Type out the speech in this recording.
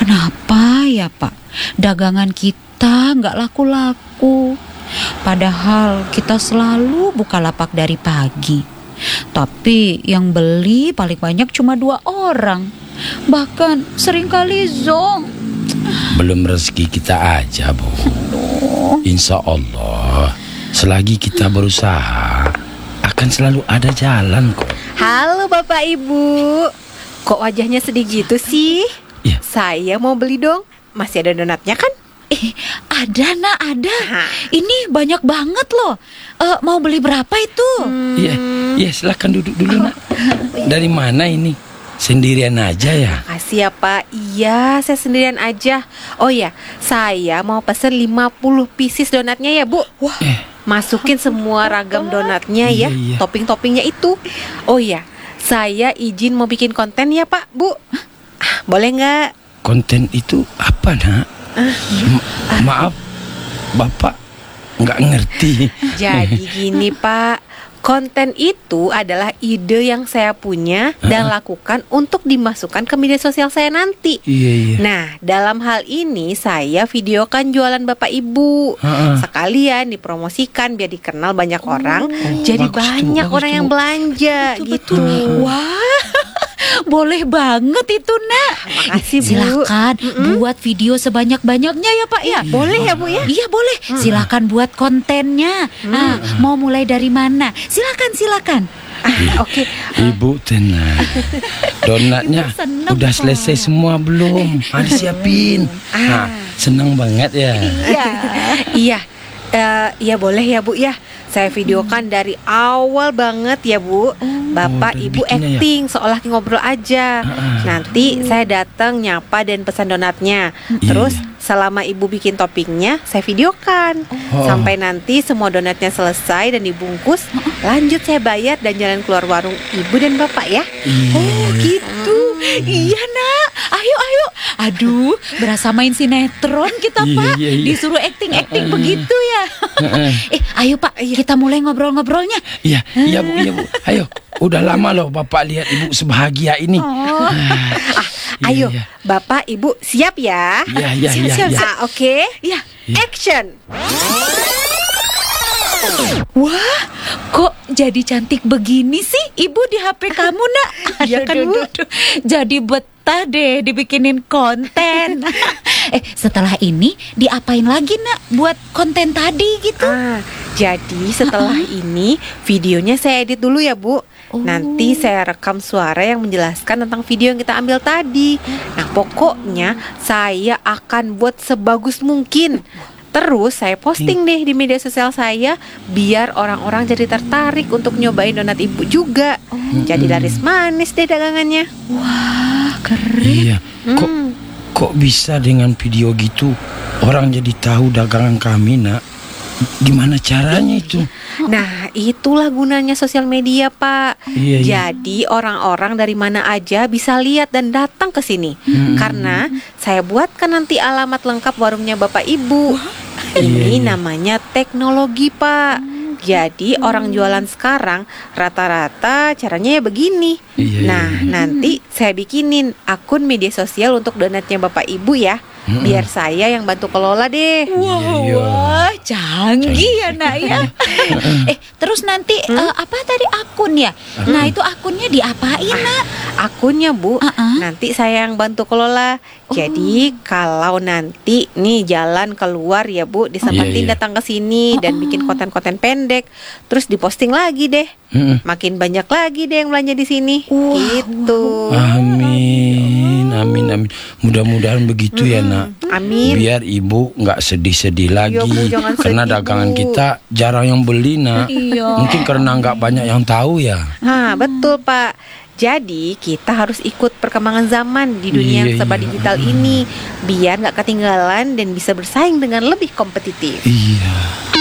Kenapa ya Pak, dagangan kita nggak laku-laku? Padahal kita selalu buka lapak dari pagi. Tapi yang beli paling banyak cuma 2 orang. Bahkan seringkali zonk. Belum rezeki kita aja, Bu. Insya Allah, selagi kita berusaha, akan selalu ada jalan kok. Halo Bapak Ibu, kok wajahnya sedih gitu sih? Ya. Saya mau beli dong. Masih ada donatnya kan? Ada nak, ada. Ini banyak banget loh. Mau beli berapa itu? Iya, silakan duduk dulu nak. Dari mana ini? Sendirian aja ya? Makasih ya Pak. Iya, saya sendirian aja. Oh ya, saya mau pesen 50 pieces donatnya ya Bu. Wah, masukin semua ragam donatnya ya. Iya. Topping-toppingnya itu. Oh ya, saya izin mau bikin konten ya Pak, Bu. Boleh nggak? Konten itu apa nak? Maaf, Bapak nggak ngerti. Jadi gini Pak, konten itu adalah ide yang saya punya dan lakukan untuk dimasukkan ke media sosial saya nanti. Iya. Nah, dalam hal ini saya videokan jualan Bapak Ibu. Sekalian dipromosikan biar dikenal banyak orang. Jadi bagus tuh, banyak bagus orang tuh. yang belanja gitu. Wah, boleh banget itu nak. Makasih Bu. Silakan buat video sebanyak-banyaknya ya Pak ya. Boleh ya Bu ya? Iya boleh. Silakan buat kontennya. Mau mulai dari mana? Silakan. Oke. Ibu tenang. Donatnya Ibu seneng udah kok. selesai semua belum? Disiapin. Nah, seneng banget ya. Iya boleh ya Bu ya. Saya videokan dari awal banget ya Bu. Bapak udah Ibu bikinnya ya? acting seolah ngobrol aja. Nanti saya datang nyapa dan pesan donatnya. Terus selama Ibu bikin toppingnya saya videokan. Sampai nanti semua donatnya selesai dan dibungkus. Lanjut saya bayar dan jalan keluar warung Ibu dan Bapak ya. Oh gitu. Iya nak. Ayo. Aduh, berasa main sinetron kita Iya, Pak. iya. Disuruh acting begitu ya. Ayo Pak, kita mulai ngobrol-ngobrolnya. Iya Bu. Ayo. Udah lama loh Bapak lihat Ibu sebahagia ini. Ayo Iya. Bapak Ibu siap ya. Iya. Oke. Iya. Action. Wah, kok jadi cantik begini sih Ibu di HP kamu nak? Iya kan, Bu? Jadi betah deh dibikinin konten. Setelah ini diapain lagi nak buat konten tadi gitu? Jadi setelah ini videonya saya edit dulu ya Bu. Nanti saya rekam suara yang menjelaskan tentang video yang kita ambil tadi. Nah pokoknya saya akan buat sebagus mungkin. Terus saya posting deh di media sosial saya biar orang-orang jadi tertarik untuk nyobain donat Ibu juga. Jadi laris manis deh dagangannya. Wah, keren. Iya. Kok bisa dengan video gitu orang jadi tahu dagangan kami nak? Gimana caranya itu? Nah itulah gunanya sosial media Pak. Iya. Jadi orang-orang dari mana aja bisa lihat dan datang ke sini. Karena saya buatkan nanti alamat lengkap warungnya Bapak Ibu. Ini namanya teknologi Pak. Jadi orang jualan sekarang rata-rata caranya ya begini. Nah nanti saya bikinin akun media sosial untuk donatnya Bapak Ibu ya. Biar saya yang bantu kelola deh. Wah, canggih ya nak ya. Terus nanti apa tadi akun ya? Nah itu akunnya diapain nak? Akunnya Bu, nanti saya yang bantu kelola. Jadi kalau nanti nih jalan keluar ya Bu, disempetin datang ke sini dan bikin konten-konten pendek, terus diposting lagi deh. Makin banyak lagi deh yang belanja di sini. Gitu. Amin. Mudah-mudahan begitu ya nak. Amin. Biar Ibu nggak sedih-sedih lagi. Iya, Bu, jangan Karena sedih, dagangan Bu. kita jarang yang beli nak. Iya. Mungkin karena nggak banyak yang tahu ya. Betul Pak. Jadi kita harus ikut perkembangan zaman di dunia yang serba digital ini biar nggak ketinggalan dan bisa bersaing dengan lebih kompetitif. Iya.